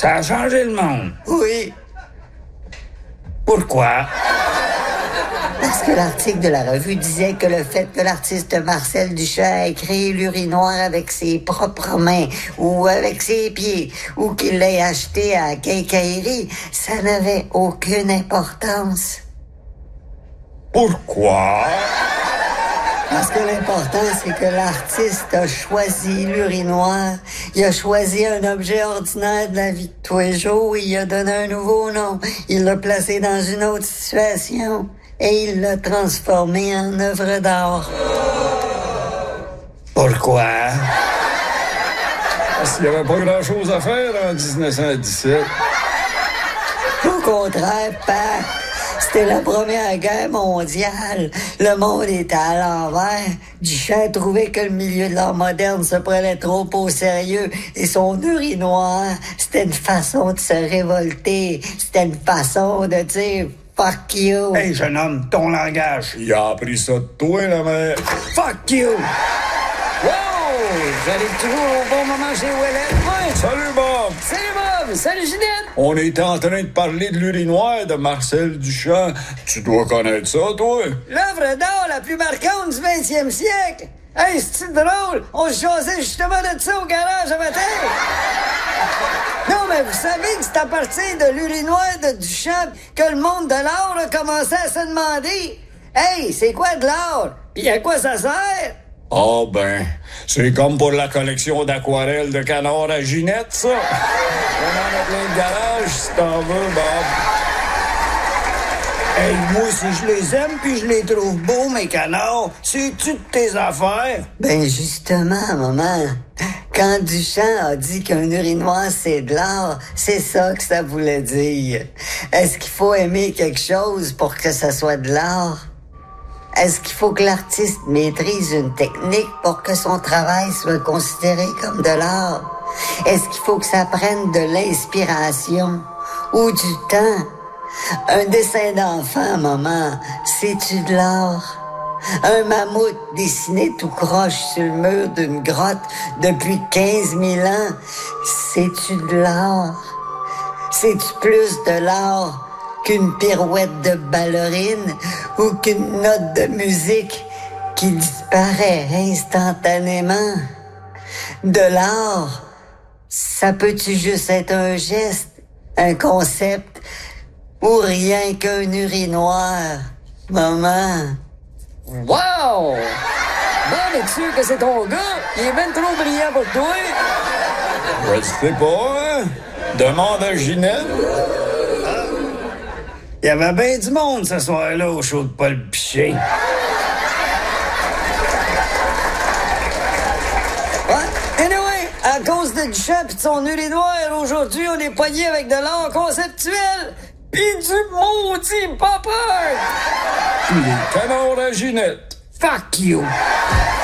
Ça a changé le monde. Oui. Pourquoi? Parce que l'article de la revue disait que le fait que l'artiste Marcel Duchamp ait créé l'urinoir avec ses propres mains ou avec ses pieds ou qu'il l'ait acheté à quincaillerie, ça n'avait aucune importance. Pourquoi? Parce que l'important, c'est que l'artiste a choisi l'urinoir. Il a choisi un objet ordinaire de la vie de tous les jours. Il a donné un nouveau nom. Il l'a placé dans une autre situation. Et il l'a transformé en œuvre d'art. Pourquoi? Parce qu'il n'y avait pas grand-chose à faire en 1917. Au contraire, Pat, c'était la Première Guerre mondiale. Le monde était à l'envers. Duchamp trouvait que le milieu de l'art moderne se prenait trop au sérieux et son urinoir, c'était une façon de se révolter. C'était une façon de dire « fuck you ». Hey, jeune homme, ton langage. Il a appris ça de toi, la mère. Fuck you! Wow! J'arrive toujours au bon moment chez Ouellet. Ouais. Salut, Bob! Salut Bob! Salut Ginette! On était en train de parler de l'urinoir de Marcel Duchamp. Tu dois connaître ça, toi? L'œuvre d'art la plus marquante du 20e siècle! Hey, c'est drôle! On se jasait justement de ça au garage à matin! Non, mais vous savez que c'est à partir de l'urinoir de Duchamp que le monde de l'art a commencé à se demander « Hey, c'est quoi de l'art? Puis à quoi ça sert? » Ah ben, c'est comme pour la collection d'aquarelles de canard à Ginette, ça. On en a plein de garage, si t'en veux, Bob. Hey, moi, si je les aime puis je les trouve beaux, mes canards, c'est-tu de tes affaires? Ben justement, maman, quand Duchamp a dit qu'un urinoir c'est de l'art, c'est ça que ça voulait dire. Est-ce qu'il faut aimer quelque chose pour que ça soit de l'art? Est-ce qu'il faut que l'artiste maîtrise une technique pour que son travail soit considéré comme de l'art? Est-ce qu'il faut que ça prenne de l'inspiration ou du temps? Un dessin d'enfant, maman, c'est-tu de l'art? Un mammouth dessiné tout croche sur le mur d'une grotte depuis 15 000 ans, c'est-tu de l'art? C'est-tu plus de l'art qu'une pirouette de ballerine ou qu'une note de musique qui disparaît instantanément? De l'art, ça peut-tu juste être un geste, un concept, ou rien qu'un urinoir, maman? Wow! Bon, es-tu sûr que c'est ton gars? Il est ben trop brillant pour toi. Je sais pas, hein? Demande à Ginette. Il y avait bien du monde ce soir-là au show de Paul Piché. Anyway, à cause de Duchamp et de son urinoir, aujourd'hui, on est poigné avec de l'art conceptuel pis du maudit pop art! Les canards à Ginette. Fuck you!